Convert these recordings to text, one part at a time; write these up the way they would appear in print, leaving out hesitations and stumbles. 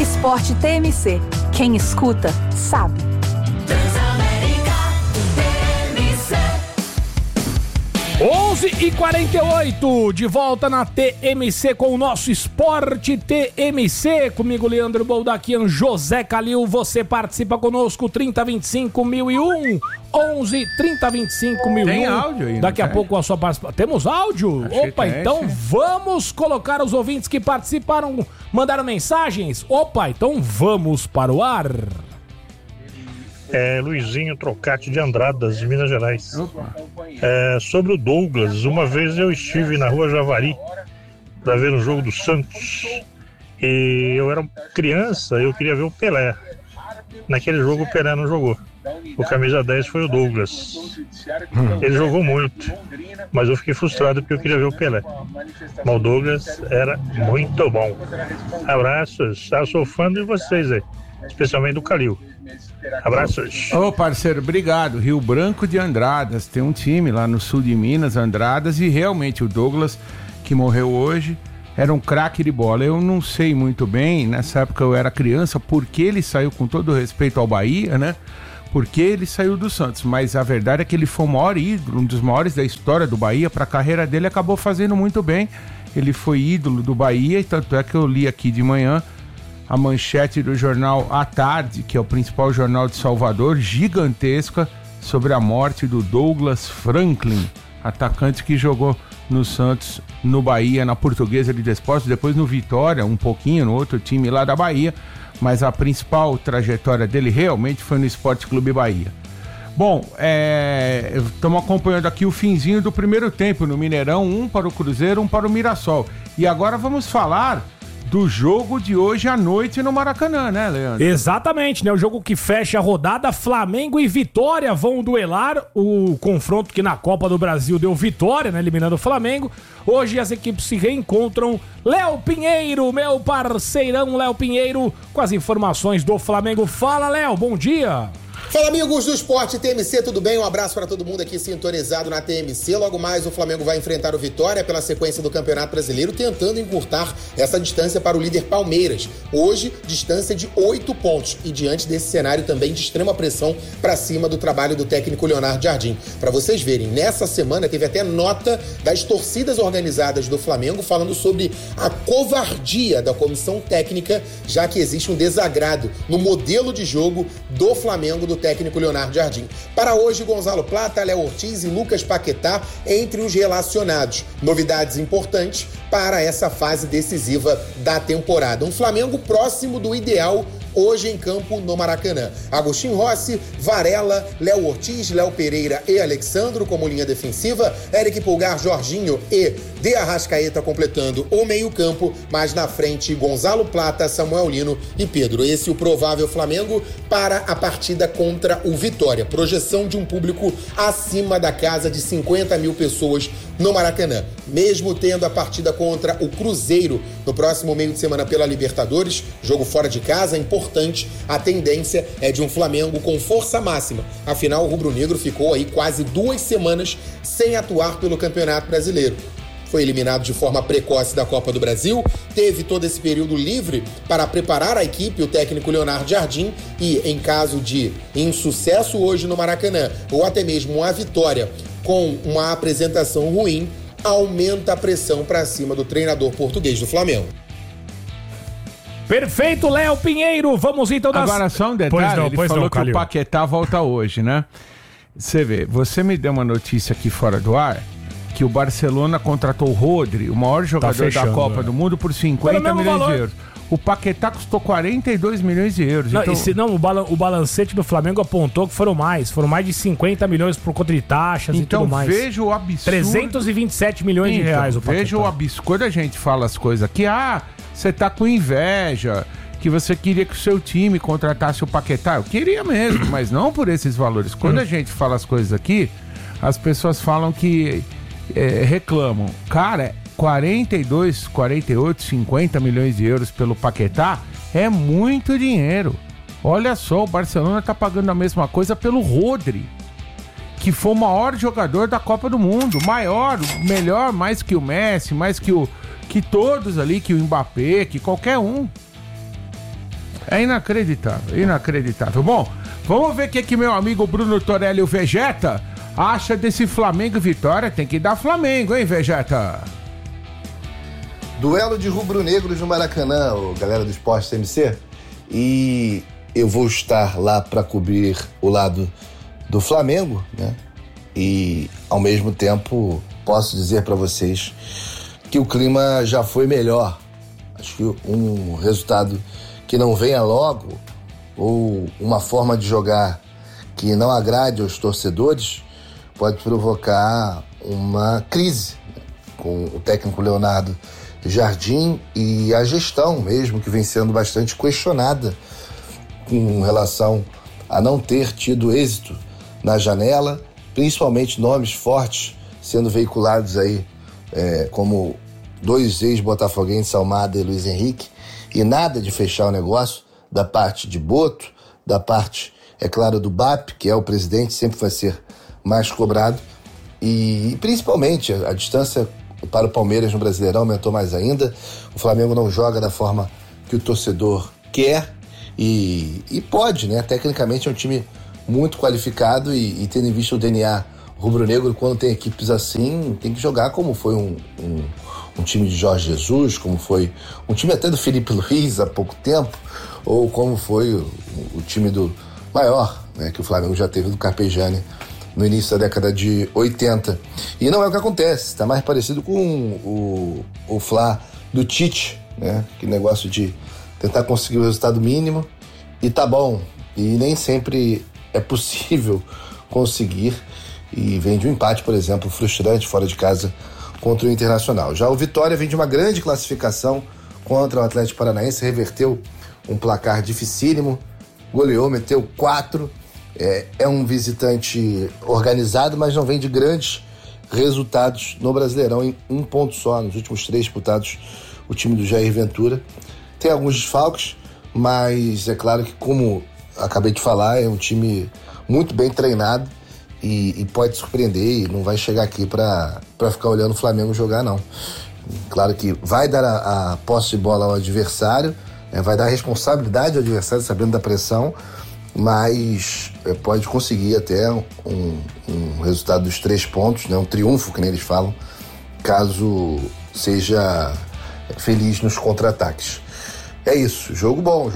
Esporte TMC. Quem escuta, sabe. Transamérica TMC. 11h48, de volta na TMC com o nosso Esporte TMC. Comigo, Leandro Boldaquian, José Calil. Você participa conosco, 3025-1001. 11-3025-1001. Tem áudio aí. Daqui a pouco a sua participação. Temos áudio? Opa, então vamos colocar os ouvintes que participaram, mandaram mensagens. Opa, então vamos para o ar. Luizinho Trocati de Andradas, de Minas Gerais. Sobre o Douglas, uma vez eu estive na Rua Javari para ver um jogo do Santos e eu era criança, eu queria ver o Pelé. Naquele jogo o Pelé não jogou. O camisa 10 foi o Douglas. Ele jogou muito, mas eu fiquei frustrado porque eu queria ver o Pelé. Mas o Douglas era muito bom. Abraços, eu sou fã de vocês aí, especialmente do Calil. Abraços. Ô parceiro, obrigado. Rio Branco de Andradas, tem um time lá no sul de Minas, Andradas, e realmente o Douglas, que morreu hoje, era um craque de bola. Eu não sei muito bem, nessa época eu era criança, porque ele saiu, com todo respeito ao Bahia, né? Porque ele saiu do Santos, mas a verdade é que ele foi o maior ídolo, um dos maiores da história do Bahia. Para a carreira dele acabou fazendo muito bem. Ele foi ídolo do Bahia, e tanto é que eu li aqui de manhã a manchete do jornal À Tarde, que é o principal jornal de Salvador, gigantesca, sobre a morte do Douglas Franklin, atacante que jogou no Santos, no Bahia, na Portuguesa de Desportos, depois no Vitória, um pouquinho no outro time lá da Bahia, mas a principal trajetória dele realmente foi no Esporte Clube Bahia. Bom, estamos acompanhando aqui o finzinho do primeiro tempo no Mineirão, um para o Cruzeiro, um para o Mirassol. E agora vamos falar do jogo de hoje à noite no Maracanã, né, Leandro? Exatamente, né? O jogo que fecha a rodada, Flamengo e Vitória vão duelar. O confronto que na Copa do Brasil deu vitória, né? Eliminando o Flamengo. Hoje as equipes se reencontram. Léo Pinheiro, meu parceirão Léo Pinheiro, com as informações do Flamengo. Fala, Léo, bom dia! Fala, amigos do Esporte TMC, tudo bem? Um abraço para todo mundo aqui sintonizado na TMC. Logo mais o Flamengo vai enfrentar o Vitória pela sequência do Campeonato Brasileiro, tentando encurtar essa distância para o líder Palmeiras. Hoje, distância de 8 pontos, e diante desse cenário também de extrema pressão para cima do trabalho do técnico Leonardo Jardim. Para vocês verem, nessa semana teve até nota das torcidas organizadas do Flamengo falando sobre a covardia da comissão técnica, já que existe um desagrado no modelo de jogo do Flamengo, do técnico Leonardo Jardim. Para hoje, Gonzalo Plata, Léo Ortiz e Lucas Paquetá entre os relacionados. Novidades importantes para essa fase decisiva da temporada. Um Flamengo próximo do ideal hoje em campo no Maracanã. Agostinho Rossi, Varela, Léo Ortiz, Léo Pereira e Alexandro como linha defensiva, Eric Pulgar, Jorginho e De Arrascaeta completando o meio-campo, mas na frente Gonzalo Plata, Samuel Lino e Pedro. Esse é o provável Flamengo para a partida contra o Vitória. Projeção de um público acima da casa de 50 mil pessoas no Maracanã. Mesmo tendo a partida contra o Cruzeiro no próximo meio de semana pela Libertadores, jogo fora de casa, importante, a tendência é de um Flamengo com força máxima. Afinal, o rubro-negro ficou aí quase 2 semanas sem atuar pelo Campeonato Brasileiro. Foi eliminado de forma precoce da Copa do Brasil, teve todo esse período livre para preparar a equipe, o técnico Leonardo Jardim, e em caso de insucesso hoje no Maracanã, ou até mesmo uma vitória com uma apresentação ruim, aumenta a pressão para cima do treinador português do Flamengo. Perfeito, Léo Pinheiro. Vamos então... Agora só um detalhe, ele falou que o Paquetá volta hoje, né? Você vê, você me deu uma notícia aqui fora do ar, que o Barcelona contratou o Rodri, o maior jogador da Copa do Mundo, por 50 milhões de euros. O Paquetá custou 42 milhões de euros. Não, então... o balancete do Flamengo apontou que foram mais de 50 milhões por conta de taxas e tudo mais. Então veja o absurdo. 327 milhões de reais o Paquetá. Veja o absurdo. Quando a gente fala as coisas aqui, você tá com inveja, que você queria que o seu time contratasse o Paquetá. Eu queria mesmo, mas não por esses valores. Quando a gente fala as coisas aqui, as pessoas falam que reclamam. Cara, 42, 48, 50 milhões de euros pelo Paquetá é muito dinheiro. Olha só, o Barcelona tá pagando a mesma coisa pelo Rodri, que foi o maior jogador da Copa do Mundo, maior, melhor, mais que o Messi, mais que todos ali, que o Mbappé, que qualquer um. É inacreditável. Bom, vamos ver o que meu amigo Bruno Torelli, o Vegeta, acha desse Flamengo e Vitória. Tem que dar Flamengo, hein, Vegeta? Duelo de rubro-negros no Maracanã, galera do Esporte TMC. E eu vou estar lá para cobrir o lado do Flamengo, né? E, ao mesmo tempo, posso dizer para vocês que o clima já foi melhor. Acho que um resultado que não venha logo, ou uma forma de jogar que não agrade aos torcedores, pode provocar uma crise, né? Com o técnico Leonardo Jardim e a gestão mesmo, que vem sendo bastante questionada com relação a não ter tido êxito na janela, principalmente nomes fortes sendo veiculados aí, como 2 ex-botafoguenses, Almada e Luiz Henrique, e nada de fechar o negócio da parte de Boto, da parte, é claro, do BAP, que é o presidente, sempre vai ser mais cobrado, e principalmente a distância para o Palmeiras no Brasileirão aumentou mais ainda. O Flamengo não joga da forma que o torcedor quer e pode, né? Tecnicamente é um time muito qualificado e tendo em vista o DNA rubro-negro, quando tem equipes assim, tem que jogar como foi um time de Jorge Jesus, como foi um time até do Felipe Luiz há pouco tempo, ou como foi o time do maior, né, que o Flamengo já teve, do Carpegiani, no início da década de 80. E não é o que acontece, está mais parecido com o Fla do Tite, né? Que negócio de tentar conseguir o resultado mínimo e tá bom. E nem sempre é possível conseguir, e vem de um empate, por exemplo, frustrante fora de casa contra o Internacional. Já o Vitória vem de uma grande classificação contra o Atlético Paranaense, reverteu um placar dificílimo, goleou, meteu 4. É um visitante organizado, mas não vem de grandes resultados no Brasileirão, em um ponto só, nos últimos 3 disputados, o time do Jair Ventura. Tem alguns desfalques, mas é claro que, como acabei de falar, é um time muito bem treinado e pode surpreender, e não vai chegar aqui para ficar olhando o Flamengo jogar, não. Claro que vai dar a posse de bola ao adversário, vai dar a responsabilidade ao adversário, sabendo da pressão, mas pode conseguir até um resultado dos 3 pontos, né? Um triunfo, que nem eles falam, caso seja feliz nos contra-ataques. É isso, jogo bom.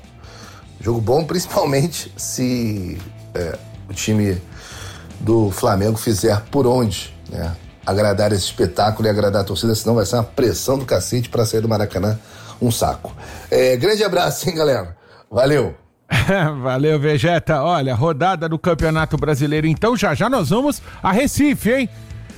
Jogo bom, principalmente se o time do Flamengo fizer por onde, né? Agradar esse espetáculo e agradar a torcida, senão vai ser uma pressão do cacete para sair do Maracanã, um saco. Grande abraço, hein, galera? Valeu! Valeu, Vegeta. Olha, rodada do Campeonato Brasileiro, então já nós vamos a Recife, hein?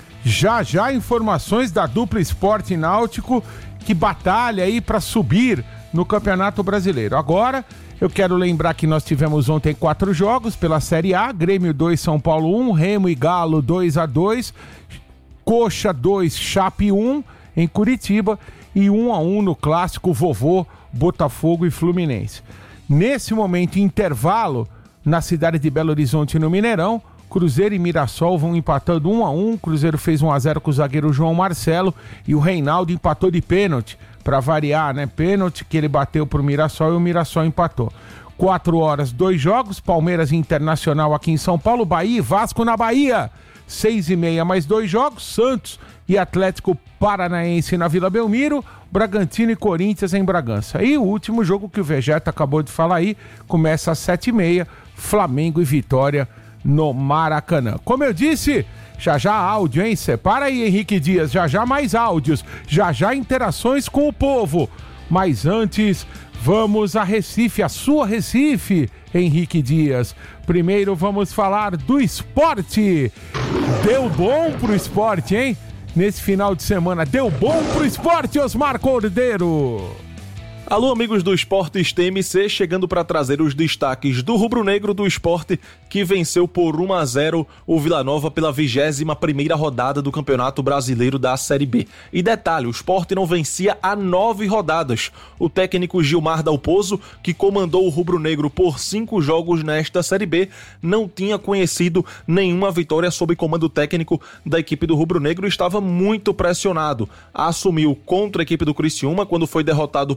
Já informações da dupla Sport e Náutico, que batalha aí para subir no Campeonato Brasileiro. Agora, eu quero lembrar que nós tivemos ontem 4 jogos pela Série A: Grêmio 2, São Paulo 1, Remo e Galo 2-2, Coxa 2, Chape 1 em Curitiba e 1-1 no clássico vovô Botafogo e Fluminense. Nesse momento, intervalo, na cidade de Belo Horizonte, no Mineirão, Cruzeiro e Mirassol vão empatando 1-1. Cruzeiro fez 1-0 com o zagueiro João Marcelo e o Reinaldo empatou de pênalti, para variar, né? Pênalti que ele bateu pro Mirassol e o Mirassol empatou. 4 horas, 2 jogos, Palmeiras e Internacional aqui em São Paulo, Bahia e Vasco na Bahia. 6h30 mais 2 jogos, Santos e Atlético Paranaense na Vila Belmiro, Bragantino e Corinthians em Bragança. E o último jogo que o Vegeta acabou de falar aí, começa às 7h30, Flamengo e Vitória no Maracanã. Como eu disse, já áudio, hein? Separa aí, Henrique Dias, já mais áudios, já interações com o povo. Mas antes, vamos a Recife, a sua Recife, Henrique Dias. Primeiro vamos falar do esporte. Deu bom pro esporte, hein? Nesse final de semana, deu bom pro esporte, Osmar Cordeiro. Alô, amigos do Esportes TMC, chegando para trazer os destaques do rubro-negro do esporte, que venceu por 1-0 o Vila Nova pela 21ª rodada do Campeonato Brasileiro da Série B. E detalhe, o Sport não vencia há 9 rodadas. O técnico Gilmar Dalpozo, que comandou o rubro-negro por 5 jogos nesta Série B, não tinha conhecido nenhuma vitória sob comando técnico da equipe do rubro-negro e estava muito pressionado. Assumiu contra a equipe do Criciúma, quando foi derrotado por 1-0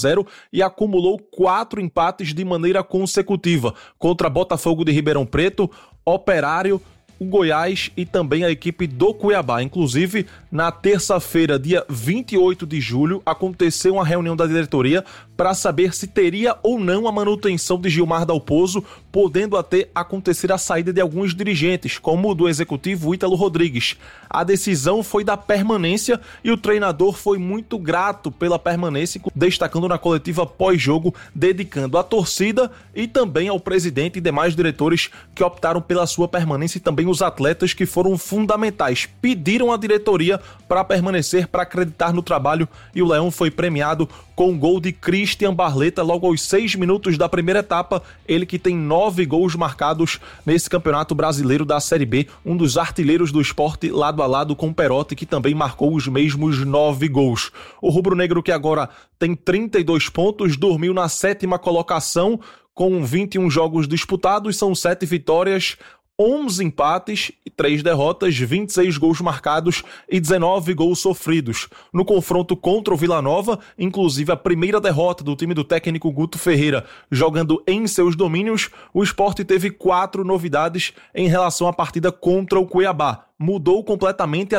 0 e acumulou 4 empates de maneira consecutiva contra Botafogo de Ribeirão Preto, Operário, o Goiás e também a equipe do Cuiabá. Inclusive, na terça-feira, dia 28 de julho, aconteceu uma reunião da diretoria para saber se teria ou não a manutenção de Gilmar Dalpozo, podendo até acontecer a saída de alguns dirigentes, como o do executivo Ítalo Rodrigues. A decisão foi da permanência e o treinador foi muito grato pela permanência, destacando na coletiva pós-jogo, dedicando à torcida e também ao presidente e demais diretores que optaram pela sua permanência e também os atletas que foram fundamentais. Pediram à diretoria para permanecer, para acreditar no trabalho, e o Leão foi premiado com um gol de Christian Barleta logo aos 6 minutos da primeira etapa, ele que tem 9 gols marcados nesse Campeonato Brasileiro da Série B, um dos artilheiros do Sport lado a lado com o Perotti, que também marcou os mesmos 9 gols. O rubro-negro, que agora tem 32 pontos, dormiu na 7ª colocação com 21 jogos disputados, são 7 vitórias, 11 empates e 3 derrotas, 26 gols marcados e 19 gols sofridos. No confronto contra o Vila Nova, inclusive a primeira derrota do time do técnico Guto Ferreira, jogando em seus domínios, o Sport teve 4 novidades em relação à partida contra o Cuiabá. Mudou completamente a